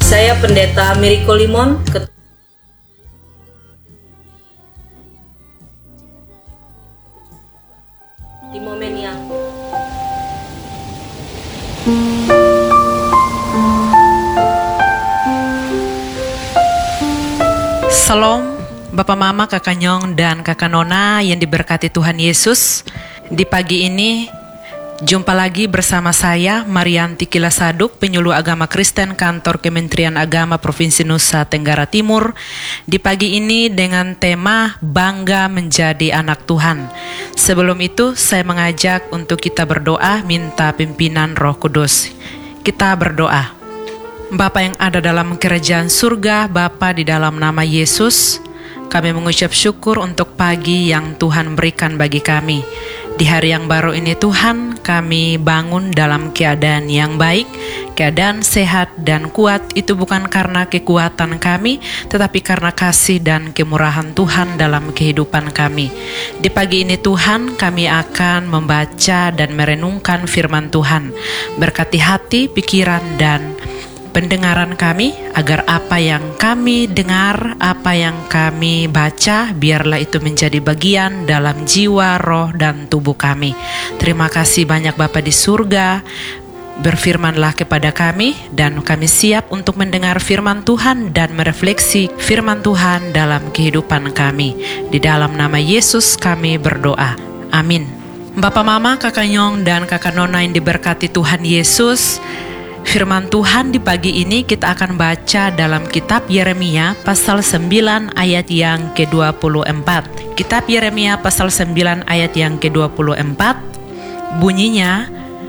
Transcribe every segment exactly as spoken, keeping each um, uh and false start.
Saya Pendeta Miracle Limon, Ketua di momen yang Salam Bapak Mama, Kakak Nyong, dan Kakak Nona yang diberkati Tuhan Yesus. Di pagi ini jumpa lagi bersama saya Marianti Kilasaduk, penyuluh agama Kristen kantor Kementerian Agama Provinsi Nusa Tenggara Timur. Di pagi ini dengan tema Bangga Menjadi Anak Tuhan. Sebelum itu saya mengajak untuk kita berdoa minta pimpinan Roh Kudus. Kita berdoa. Bapa yang ada dalam kerajaan surga, Bapa di dalam nama Yesus, kami mengucap syukur untuk pagi yang Tuhan berikan bagi kami. Di hari yang baru ini Tuhan, kami bangun dalam keadaan yang baik, keadaan sehat dan kuat. Itu bukan karena kekuatan kami, tetapi karena kasih dan kemurahan Tuhan dalam kehidupan kami. Di pagi ini Tuhan, kami akan membaca dan merenungkan firman Tuhan. Berkati hati, pikiran, dan pendengaran kami, agar apa yang kami dengar, apa yang kami baca, biarlah itu menjadi bagian dalam jiwa, roh, dan tubuh kami. Terima kasih banyak Bapa di surga. Berfirmanlah kepada kami, dan kami siap untuk mendengar firman Tuhan dan merefleksi firman Tuhan dalam kehidupan kami. Di dalam nama Yesus kami berdoa. Amin. Bapak Mama, Kakak Nyong, dan Kakak Nona yang diberkati Tuhan Yesus, firman Tuhan di pagi ini kita akan baca dalam kitab Yeremia pasal sembilan ayat yang ke dua puluh empat. Kitab Yeremia pasal sembilan ayat yang ke dua puluh empat bunyinya,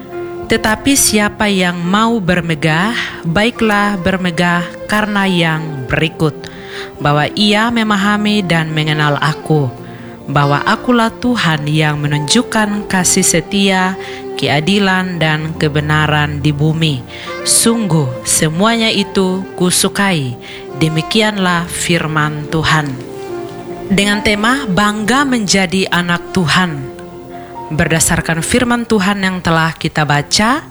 tetapi siapa yang mau bermegah, baiklah bermegah karena yang berikut, bahwa ia memahami dan mengenal aku, bahwa akulah Tuhan yang menunjukkan kasih setia, keadilan dan kebenaran di bumi. Sungguh semuanya itu kusukai. Demikianlah firman Tuhan. Dengan tema bangga menjadi anak Tuhan, berdasarkan firman Tuhan yang telah kita baca,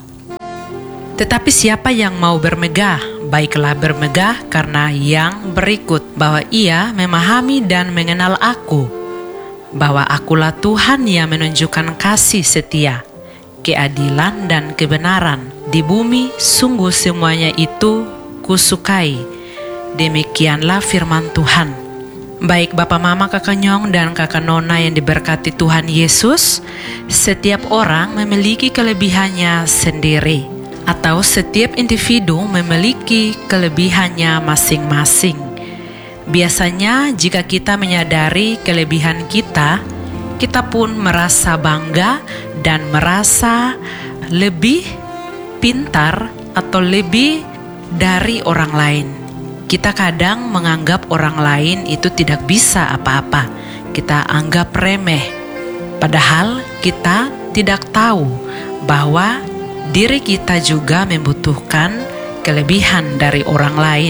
tetapi siapa yang mau bermegah, baiklah bermegah karena yang berikut, bahwa ia memahami dan mengenal aku, bahwa akulah Tuhan yang menunjukkan kasih setia, keadilan dan kebenaran di bumi. Sungguh semuanya itu kusukai. Demikianlah firman Tuhan. Baik Bapak Mama, Kakak Nyong, dan Kakak Nona yang diberkati Tuhan Yesus, setiap orang memiliki kelebihannya sendiri, atau setiap individu memiliki kelebihannya masing-masing. Biasanya jika kita menyadari kelebihan kita, kita pun merasa bangga dan merasa lebih pintar atau lebih dari orang lain. Kita kadang menganggap orang lain itu tidak bisa apa-apa. Kita anggap remeh. Padahal kita tidak tahu bahwa diri kita juga membutuhkan kelebihan dari orang lain.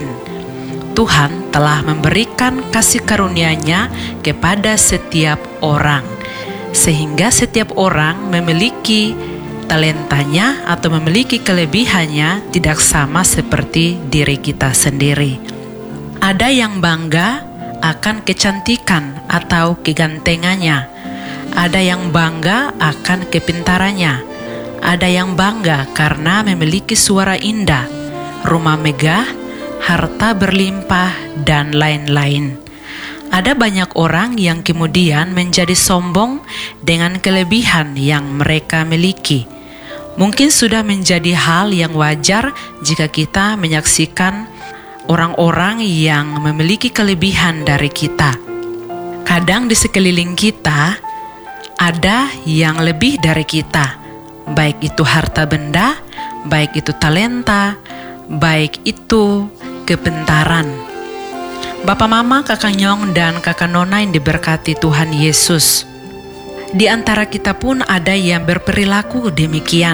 Tuhan telah memberikan kasih karunia-Nya kepada setiap orang, sehingga setiap orang memiliki talentanya atau memiliki kelebihannya tidak sama seperti diri kita sendiri. Ada yang bangga akan kecantikan atau kegantengannya. Ada yang bangga akan kepintarannya. Ada yang bangga karena memiliki suara indah, rumah megah, harta berlimpah, dan lain-lain. Ada banyak orang yang kemudian menjadi sombong dengan kelebihan yang mereka miliki. Mungkin sudah menjadi hal yang wajar jika kita menyaksikan orang-orang yang memiliki kelebihan dari kita. Kadang di sekeliling kita ada yang lebih dari kita, baik itu harta benda, baik itu talenta, baik itu kepintaran. Bapak Mama, Kakak Nyong, dan Kakak Nona yang diberkati Tuhan Yesus, di antara kita pun ada yang berperilaku demikian.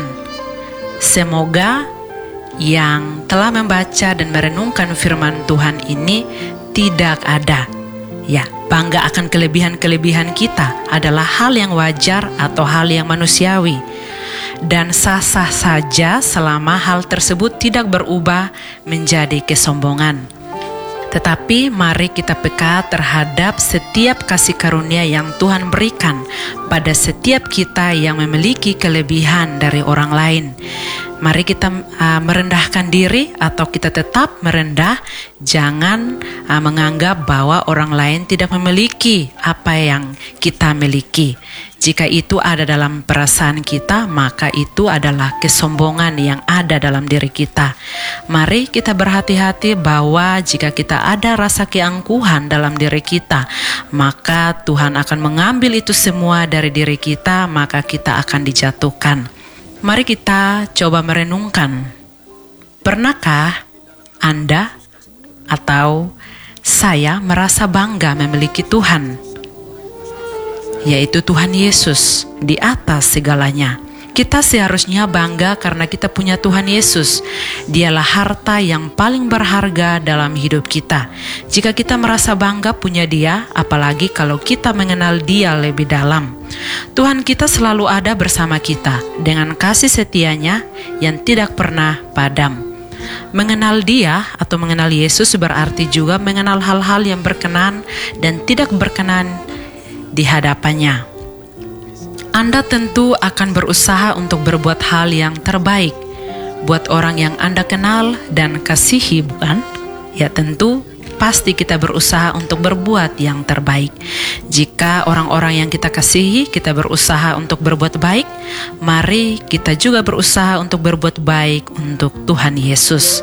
Semoga yang telah membaca dan merenungkan firman Tuhan ini tidak ada. Ya, bangga akan kelebihan-kelebihan kita adalah hal yang wajar atau hal yang manusiawi. dan sah-sah saja selama hal tersebut tidak berubah menjadi kesombongan. Tetapi mari kita peka terhadap setiap kasih karunia yang Tuhan berikan pada setiap kita yang memiliki kelebihan dari orang lain. Mari kita uh, merendahkan diri atau kita tetap merendah. Jangan uh, menganggap bahwa orang lain tidak memiliki apa yang kita miliki. Jika itu ada dalam perasaan kita, maka itu adalah kesombongan yang ada dalam diri kita. Mari kita berhati-hati bahwa jika kita ada rasa keangkuhan dalam diri kita, maka Tuhan akan mengambil itu semua dari diri kita, maka kita akan dijatuhkan. Mari kita coba merenungkan. Pernahkah Anda atau saya merasa bangga memiliki Tuhan, yaitu Tuhan Yesus di atas segalanya? Kita seharusnya bangga karena kita punya Tuhan Yesus. Dialah harta yang paling berharga dalam hidup kita. Jika kita merasa bangga punya Dia, apalagi kalau kita mengenal Dia lebih dalam. Tuhan kita selalu ada bersama kita dengan kasih setianya yang tidak pernah padam. Mengenal Dia atau mengenal Yesus berarti juga mengenal hal-hal yang berkenan dan tidak berkenan di hadapannya. Anda tentu akan berusaha untuk berbuat hal yang terbaik buat orang yang Anda kenal dan kasihi, bukan? Ya tentu pasti kita berusaha untuk berbuat yang terbaik. Jika orang-orang yang kita kasihi, kita berusaha untuk berbuat baik, mari kita juga berusaha untuk berbuat baik untuk Tuhan Yesus.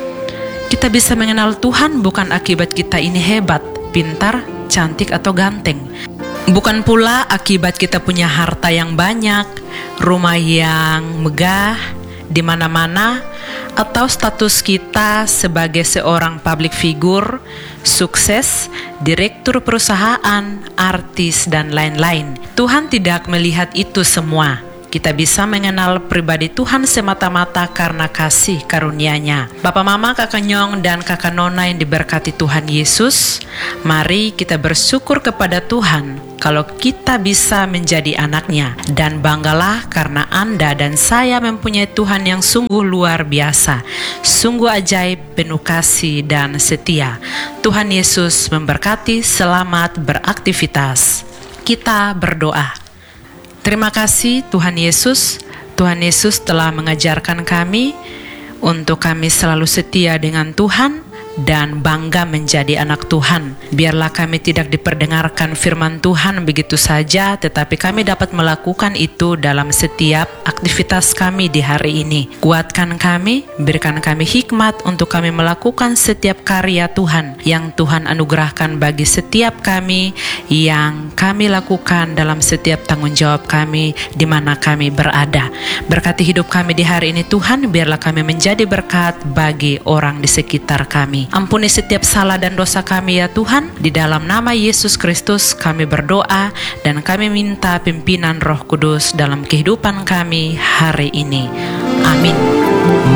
Kita bisa mengenal Tuhan bukan akibat kita ini hebat, pintar, cantik atau ganteng. Bukan pula akibat kita punya harta yang banyak, rumah yang megah di mana-mana, atau status kita sebagai seorang public figure, sukses, direktur perusahaan, artis, dan lain-lain. Tuhan tidak melihat itu semua. Kita bisa mengenal pribadi Tuhan semata-mata karena kasih karunia-Nya. Bapak, Mama, Kakak Nyong, dan Kakak Nona yang diberkati Tuhan Yesus, mari kita bersyukur kepada Tuhan kalau kita bisa menjadi anak-Nya. Dan banggalah karena Anda dan saya mempunyai Tuhan yang sungguh luar biasa, sungguh ajaib, penuh kasih dan setia. Tuhan Yesus memberkati. Selamat beraktivitas. Kita berdoa. Terima kasih Tuhan Yesus. Tuhan Yesus telah mengajarkan kami untuk kami selalu setia dengan Tuhan dan bangga menjadi anak Tuhan. Biarlah kami tidak diperdengarkan firman Tuhan begitu saja, tetapi kami dapat melakukan itu dalam setiap aktivitas kami di hari ini. Kuatkan kami, berikan kami hikmat untuk kami melakukan setiap karya Tuhan yang Tuhan anugerahkan bagi setiap kami, yang kami lakukan dalam setiap tanggung jawab kami di mana kami berada. Berkati hidup kami di hari ini Tuhan, biarlah kami menjadi berkat bagi orang di sekitar kami. Ampuni setiap salah dan dosa kami ya Tuhan. Di dalam nama Yesus Kristus kami berdoa dan kami minta pimpinan Roh Kudus dalam kehidupan kami hari ini. Amin.